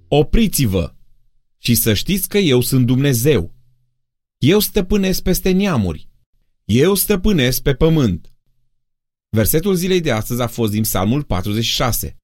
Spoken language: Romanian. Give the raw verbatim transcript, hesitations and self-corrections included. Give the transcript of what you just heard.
Opriți-vă și să știți că eu sunt Dumnezeu. Eu stăpânesc peste neamuri. Eu stăpânesc pe pământ. Versetul zilei de astăzi a fost din Psalmul patruzeci și șase.